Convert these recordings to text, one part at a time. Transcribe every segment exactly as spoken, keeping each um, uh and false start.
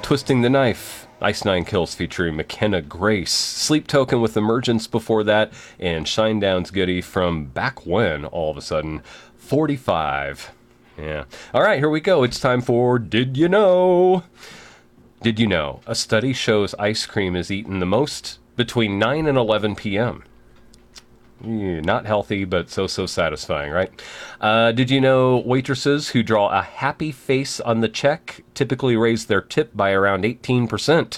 Twisting the Knife, Ice Nine Kills featuring McKenna Grace, Sleep Token with Emergence before that, and Shinedown's Goodie from back when, all of a sudden, forty-five. Yeah. All right, here we go. It's time for Did You Know? Did you know a study shows ice cream is eaten the most between nine and eleven p.m.? Yeah, not healthy, but so, so satisfying, right? Uh, did you know waitresses who draw a happy face on the check typically raise their tip by around eighteen percent?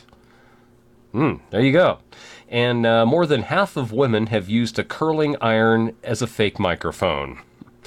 Hmm, there you go. And uh, more than half of women have used a curling iron as a fake microphone.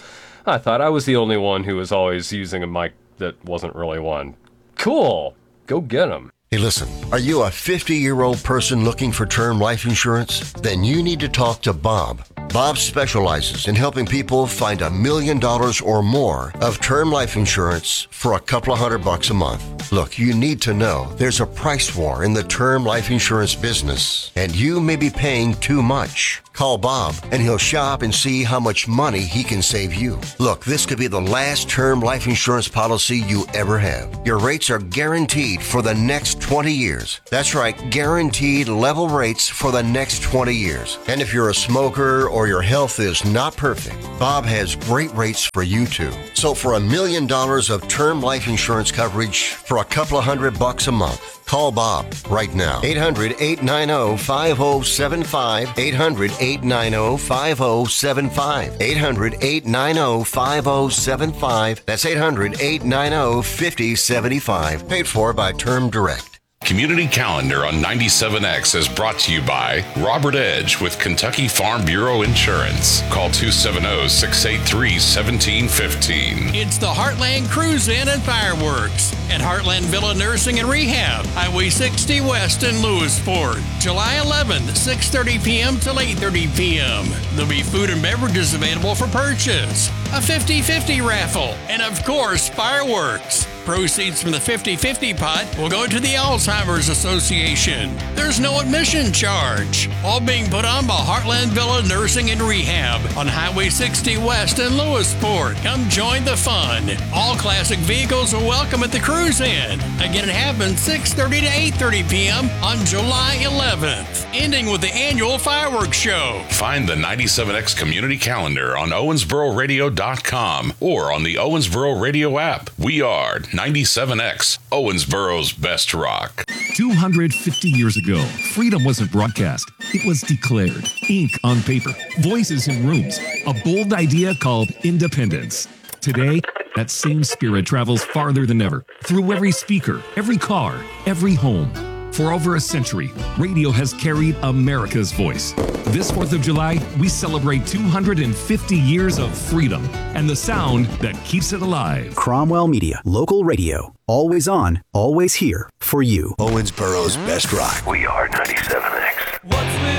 I thought I was the only one who was always using a mic that wasn't really one. Cool. Go get 'em. Hey, listen, are you a fifty-year-old person looking for term life insurance? Then you need to talk to Bob. Bob specializes in helping people find a million dollars or more of term life insurance for a couple of hundred bucks a month. Look, you need to know there's a price war in the term life insurance business, and you may be paying too much. Call Bob, and he'll shop and see how much money he can save you. Look, this could be the last term life insurance policy you ever have. Your rates are guaranteed for the next twenty years. That's right, guaranteed level rates for the next twenty years. And if you're a smoker or your health is not perfect, Bob has great rates for you too. So for a million dollars of term life insurance coverage for a couple of hundred bucks a month, call Bob right now. eight hundred, eight nine zero, five zero seven five. eight hundred, eight nine zero, five zero seven five. eight hundred, eight nine zero, five zero seven five. That's eight hundred, eight nine zero, five zero seven five. Paid for by Term Direct. Community Calendar on ninety-seven X is brought to you by Robert Edge with Kentucky Farm Bureau Insurance. Call two seven zero, six eight three, one seven one five. It's the Heartland Cruise In and Fireworks at Heartland Villa Nursing and Rehab, Highway sixty West in Lewisport. July eleventh, six thirty p.m. till eight thirty p.m. There'll be food and beverages available for purchase, a fifty-fifty raffle, and of course, fireworks. Proceeds from the fifty-fifty pot will go to the Alzheimer's Association. There's no admission charge. All being put on by Heartland Villa Nursing and Rehab on Highway sixty West in Lewisport. Come join the fun. All classic vehicles are welcome at the Cruise In. Again, it happens six thirty to eight thirty p.m. on July eleventh, ending with the annual fireworks show. Find the ninety-seven X Community Calendar on owensboro radio dot com or on the Owensboro Radio app. We are ninety-seven X, Owensboro's best rock. two hundred fifty years ago, freedom wasn't broadcast. It was declared. Ink on paper, voices in rooms, a bold idea called independence. Today, that same spirit travels farther than ever, through every speaker, every car, every home. For over a century, radio has carried America's voice. This fourth of July, we celebrate two hundred fifty years of freedom and the sound that keeps it alive. Cromwell Media, local radio. Always on, always here for you. Owensboro's best rock. We are ninety-seven X. What's with